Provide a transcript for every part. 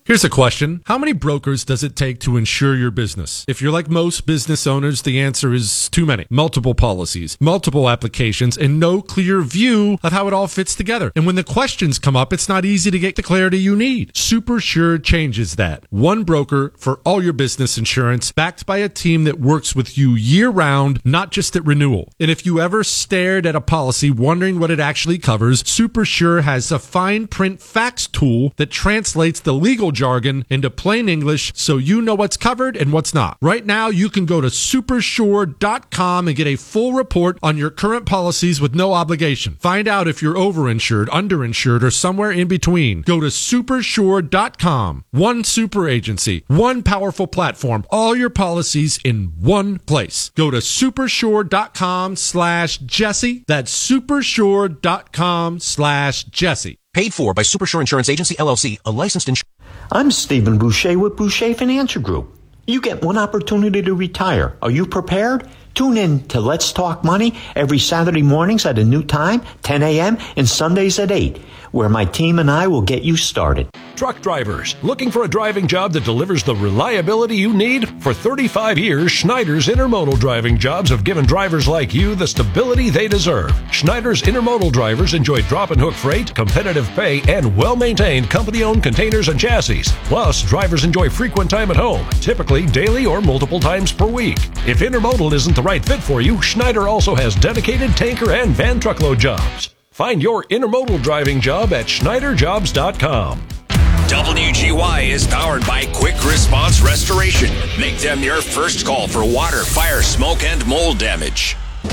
Here's a question. How many brokers does it take to insure your business? If you're like most business owners, the answer is too many. Multiple policies, multiple applications, and no clear view of how it all fits together. And when the questions come up, it's not easy to get the clarity you need. SuperSure changes that. One broker for all your business insurance, backed by a team that works with you year-round, not just at renewal. And if you ever stared at a policy wondering what it actually covers, SuperSure has a fine print facts tool that translates the legal jargon into plain English so you know what's covered and what's not. Right now, you can go to supersure.com and get a full report on your current policies with no obligation. Find out if you're overinsured, underinsured, or somewhere in between. Go to supersure.com. One super agency, one powerful platform, all your policies in one place. Go to supersure.com/Jesse. That's supersure.com/Jesse. Paid for by Supersure Insurance Agency, LLC, a licensed insurance. I'm Stephen Boucher with Boucher Financial Group. You get one opportunity to retire. Are you prepared? Tune in to Let's Talk Money every Saturday mornings at a new time, 10 a.m., and Sundays at 8, where my team and I will get you started. Truck drivers, looking for a driving job that delivers the reliability you need? For 35 years, Schneider's Intermodal driving jobs have given drivers like you the stability they deserve. Schneider's Intermodal drivers enjoy drop and hook freight, competitive pay, and well-maintained company-owned containers and chassis. Plus, drivers enjoy frequent time at home, typically daily or multiple times per week. If Intermodal isn't the right fit for you, Schneider also has dedicated tanker and van truckload jobs. Find your intermodal driving job at schneiderjobs.com. WGY is powered by Quick Response Restoration. Make them your first call for water, fire, smoke, and mold damage.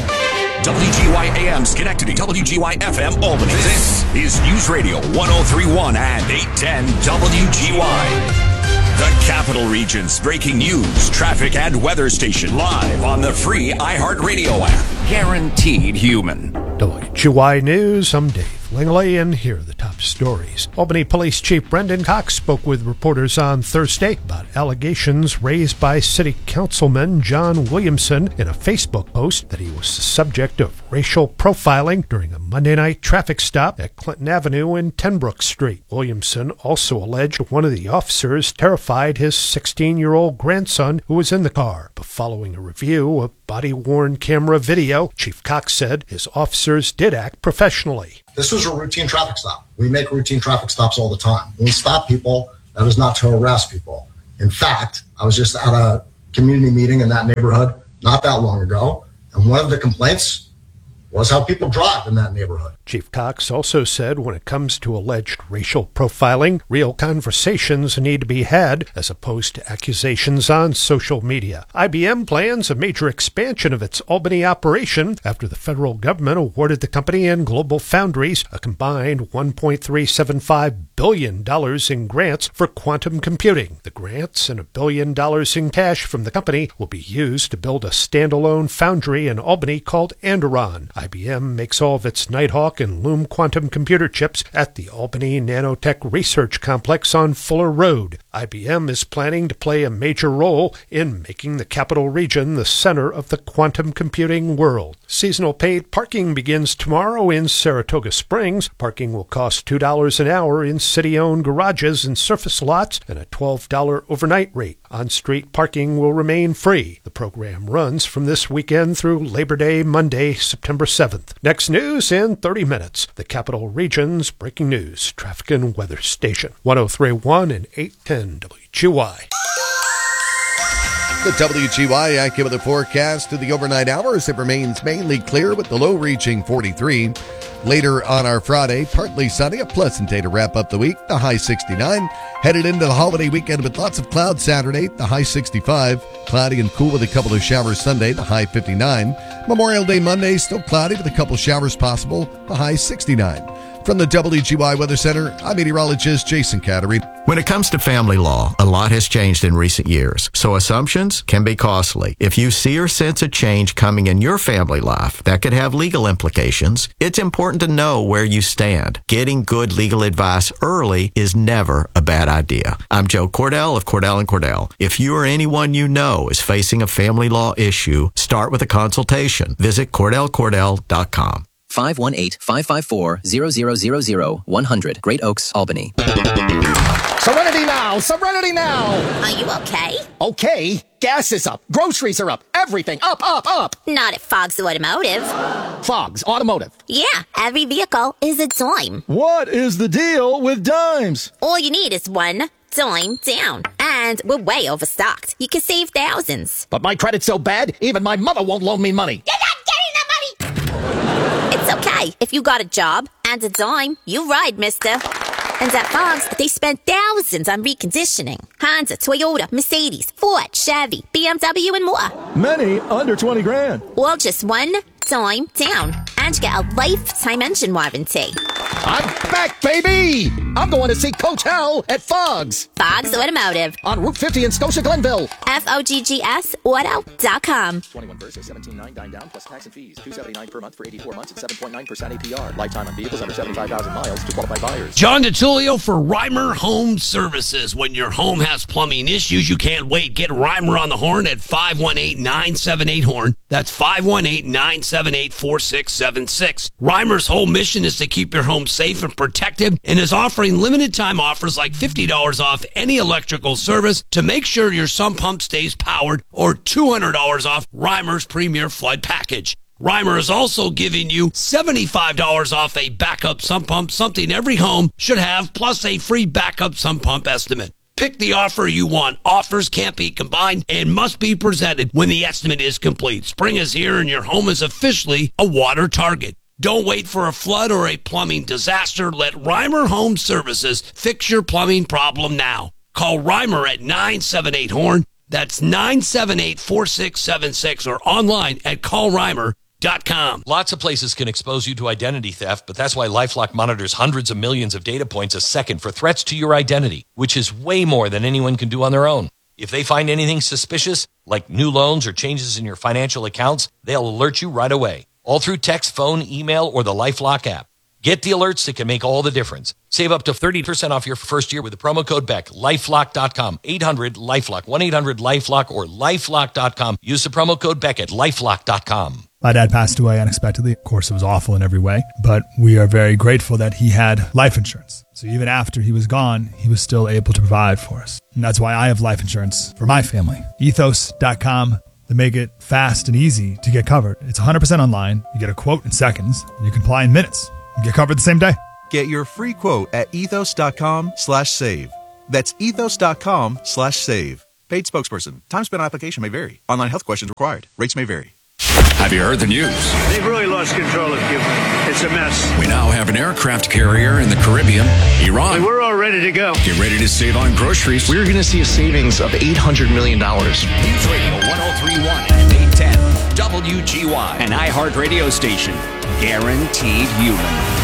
WGY AM Schenectady, WGY FM Albany. This is News Radio 1031 and 810 WGY. The Capital Region's breaking news, traffic, and weather station live on the free iHeartRadio app. Guaranteed human. WGY News, I'm Dave Langley, and here are the top stories. Albany Police Chief Brendan Cox spoke with reporters on Thursday about allegations raised by City Councilman John Williamson in a Facebook post that he was the subject of racial profiling during a Monday night traffic stop at Clinton Avenue and Tenbrook Street. Williamson also alleged one of the officers terrified his 16-year-old grandson who was in the car. But following a review of body-worn camera video, Chief Cox said his officers did act professionally. This was a routine traffic stop. We make routine traffic stops all the time. When we stop people, that is not to harass people. In fact, I was just at a community meeting in that neighborhood not that long ago, and one of the complaints was how people drive in that neighborhood. Chief Cox also said when it comes to alleged racial profiling, real conversations need to be had as opposed to accusations on social media. IBM plans a major expansion of its Albany operation after the federal government awarded the company and Global Foundries a combined $1.375 billion in grants for quantum computing. The grants and $1 billion in cash from the company will be used to build a standalone foundry in Albany called Anduril. IBM makes all of its Nighthawk and Loom quantum computer chips at the Albany Nanotech Research Complex on Fuller Road. IBM is planning to play a major role in making the Capital Region the center of the quantum computing world. Seasonal paid parking begins tomorrow in Saratoga Springs. Parking will cost $2 an hour in city-owned garages and surface lots and a $12 overnight rate. On-street parking will remain free. The program runs from this weekend through Labor Day, Monday, September 7th. Next news in 30 minutes. The Capital Region's breaking news, traffic and weather station. 103.1 and 810 WGY. The WGY AccuWeather forecast to the overnight hours. It remains mainly clear with the low reaching 43. Later on our Friday, partly sunny, a pleasant day to wrap up the week, the high 69. Headed into the holiday weekend with lots of clouds Saturday, the high 65. Cloudy and cool with a couple of showers Sunday, the high 59. Memorial Day Monday, still cloudy with a couple showers possible, the high 69. From the WGY Weather Center, I'm meteorologist Jason Cattery. When it comes to family law, a lot has changed in recent years, so assumptions can be costly. If you see or sense a change coming in your family life that could have legal implications, it's important to know where you stand. Getting good legal advice early is never a bad idea. I'm Joe Cordell of Cordell & Cordell. If you or anyone you know is facing a family law issue, start with a consultation. Visit CordellCordell.com. 518-554-0000 100 Great Oaks, Albany. Serenity now! Serenity now! Are you okay? Okay, gas is up, groceries are up, everything up, up, up! Not at Fogg's Automotive. Fogg's Automotive. Yeah, every vehicle is a dime. What is the deal with dimes? All you need is one dime down. And we're way overstocked. You can save thousands. But my credit's so bad, even my mother won't loan me money. You're not getting the money! It's okay. If you got a job and a dime, you ride, mister. And at Fogg's, they spend thousands on reconditioning. Honda, Toyota, Mercedes, Ford, Chevy, BMW, and more. Many under 20 grand. All just one dime down. And you get a lifetime engine warranty. I'm back, baby! I'm going to see Coach Hell at Fogg's. Fogg's Automotive. On Route 50 in Scotia Glenville. FOGGS Auto.com. 21 versus 17.9 down plus tax and fees. $279 per month for 84 months at 7.9% APR. Lifetime on vehicles under 75,000 miles to qualified buyers. John DiTullio for Reimer Home Services. When your home has plumbing issues, you can't wait. Get Reimer on the horn at 518-978-HORN. That's 518-978-4676. Reimer's whole mission is to keep your home safe and protected and is offering limited time offers like $50 off any electrical service to make sure your sump pump stays powered or $200 off Reimer's Premier Flood Package. Reimer is also giving you $75 off a backup sump pump, something every home should have, plus a free backup sump pump estimate. Pick the offer you want. Offers can't be combined and must be presented when the estimate is complete. Spring is here and your home is officially a water target. Don't wait for a flood or a plumbing disaster. Let Reimer Home Services fix your plumbing problem now. Call Reimer at 978-HORN. That's 978-4676 or online at callreimer.com. Lots of places can expose you to identity theft, but that's why LifeLock monitors hundreds of millions of data points a second for threats to your identity, which is way more than anyone can do on their own. If they find anything suspicious, like new loans or changes in your financial accounts, they'll alert you right away. All through text, phone, email, or the LifeLock app. Get the alerts that can make all the difference. Save up to 30% off your first year with the promo code BECK. LifeLock.com. 800-LifeLock. 1-800-LifeLock or LifeLock.com. Use the promo code BECK at LifeLock.com. My dad passed away unexpectedly. Of course, it was awful in every way, but we are very grateful that he had life insurance. So even after he was gone, he was still able to provide for us. And that's why I have life insurance for my family. Ethos.com. They make it fast and easy to get covered. It's 100% online. You get a quote in seconds. And you can apply in minutes. You get covered the same day. Get your free quote at ethos.com/save. That's ethos.com/save. Paid spokesperson. Time spent on application may vary. Online health questions required. Rates may vary. Have you heard the news? They've really lost control of Cuba. It's a mess. We now have an aircraft carrier in the Caribbean, Iran. We're all ready to go. Get ready to save on groceries. We're going to see a savings of $800 million. News Radio 1031 and 810 WGY, an iHeart radio station. Guaranteed human.